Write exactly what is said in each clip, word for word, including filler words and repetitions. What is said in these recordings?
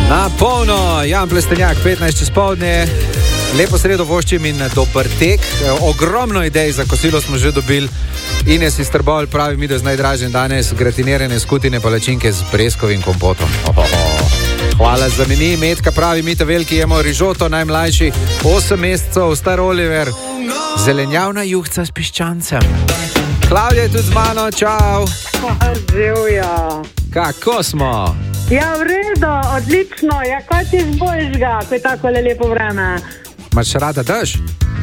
Na polno, Jan Plestenjak, petnajst čez poldne. Lepo sredo voščim in dober tek. Ogromno idej za kosilo smo že dobili. Ines iz Trbovlj pravi mi, da z najdražjim danes gratinirane skutine palačinke z breskovim kompotom. Ohoho. Hvala za meni. Metka pravi, mi te veliki jemo rižoto, najmlajši osem mesecev, star Oliver, zelenjavna juhca s piščancem. Klavdija je tudi z mano, čau. Živjo. Kako smo? Ja, v redu, odlično. Ja, kaj ti zbojiš ga, ko je tako lepo vreme? Imaš rada dež?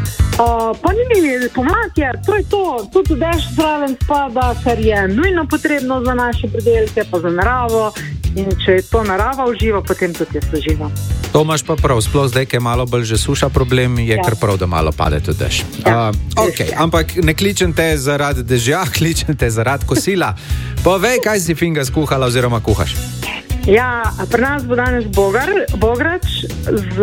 Uh, pa ni, pomlad je, to je to. Tudi dež zraven spada, kar je nujno potrebno za naše predelke, pa za naravo. In če je to narava uživa, potem tudi jaz uživam. To imaš pa prav, sploh zdaj, ki je malo bolj že suša problem, je ja. Kar prav, da malo pade tudi dež. Ja, uh, ok, ja. Ampak ne kličem te zaradi dežja, kličem te zaradi kosila. Povej, kaj si finga skuhala oziroma kuhaš? Ja, pri nas bo danes bogar, bograč z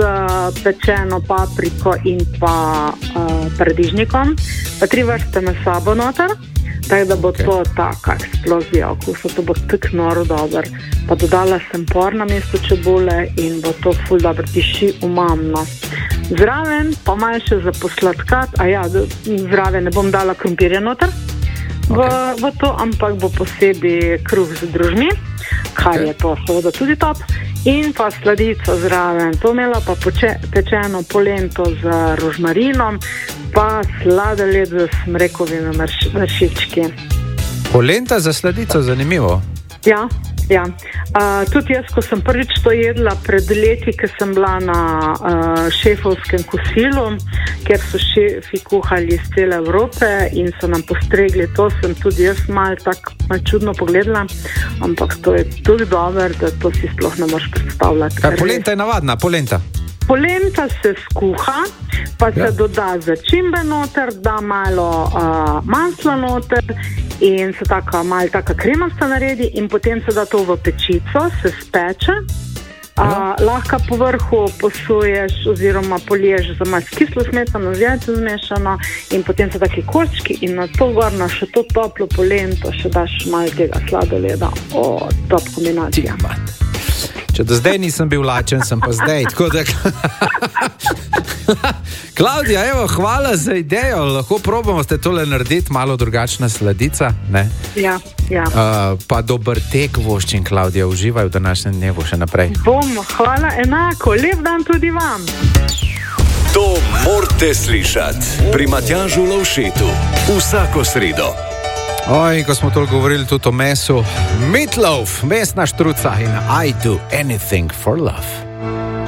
pečeno papriko in pa uh, paradižnikom, pa tri vrste mesa bo noter, tako da bo okay. To taka eksplozija okusa, to bo tak noro dober. Pa dodala sem por na mesto čebule in bo to ful dobro tiši umamno. Zraven pa malo še za posladkat, a ja, zraven ne bom dala krompirja noter v, okay. v to, ampak bo posebej kruh z družmi, kar okay. je to seveda tudi top. In pa sladico zraven, to imela pa poče, pečeno polento z rožmarinom, pa sladoled z smrekovimi mrš, vršički. Polenta za sladico, zanimivo. Ja, ja. Uh, tudi jaz, ko sem prvič to jedla pred leti, ko sem bila na uh, šefovskem kosilu, ker so šefi kuhali iz cele Evrope in so nam postregli to, sem tudi jaz malo tako mal čudno pogledala, ampak to je tudi dobro, da to si sploh ne moreš predstavljati. Kaj, polenta je navadna, polenta? Polenta se skuha, pa ja. Se doda začimbe noter, da malo uh, masla noter in se taka, malo taka kremasta naredi in potem se da to v pečico, se speče. Ja. Uh, lahko po vrhu posuješ oziroma poliješ za malo kislo smetano, z jajcem zmešano in potem se taki koščki in na to gor na še to toplo polento še daš malo tega sladoleda. O, top kombinacija. Če do zdaj nisem bil lačen, sem pa zdaj. Tako da... Klavdija, evo, hvala za idejo. Lahko probamo ste tole narediti, malo drugačna sladica, ne? Ja, ja. Uh, pa dober tek voščin, Klavdija, uživaj v današnjem dnevu še naprej. Bom, hvala enako. Lep dan tudi vam. To morate slišati pri Matjažu Lovšetu vsako sredo. Oj, ko smo toliko govorili tudi o mesu, Meatloaf, mesna štruca in I do anything for love.